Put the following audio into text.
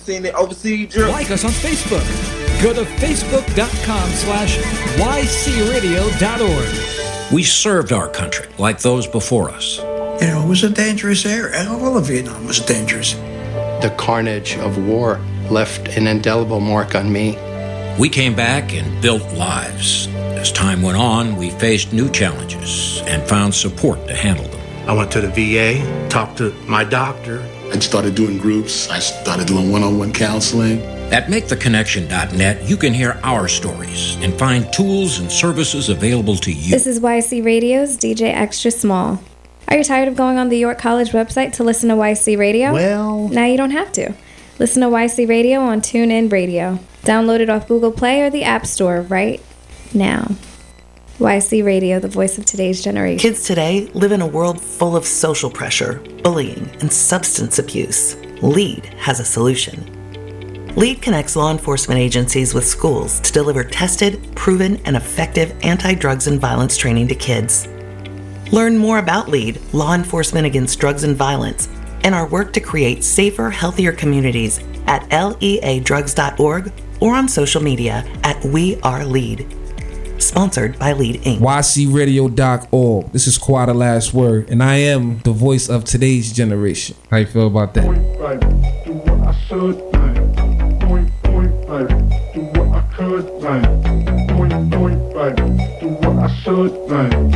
seen it overseas, Drew. Like us on Facebook. Go to facebook.com/ycradio.org. We served our country like those before us. You know, it was a dangerous era. All of Vietnam was dangerous. The carnage of war left an indelible mark on me. We came back and built lives. As time went on, we faced new challenges and found support to handle them. I went to the VA, talked to my doctor. I started doing groups. I started doing one-on-one counseling. At MakeTheConnection.net, you can hear our stories and find tools and services available to you. This is YC Radio's DJ Extra Small. Are you tired of going on the York College website to listen to YC Radio? Well, now you don't have to. Listen to YC Radio on TuneIn Radio. Download it off Google Play or the App Store right now. YC Radio, the voice of today's generation. Kids today live in a world full of social pressure, bullying, and substance abuse. LEAD has a solution. LEAD connects law enforcement agencies with schools to deliver tested, proven, and effective anti-drugs and violence training to kids. Learn more about LEAD, Law Enforcement Against Drugs and Violence, and our work to create safer, healthier communities at leadrugs.org or on social media at We Are LEAD. Sponsored by LEAD Inc. YCRadio.org. This is Quad the Last Word, and I am the voice of today's generation. How you feel about that? Do what I should like. Do what I could like. Do what I should like.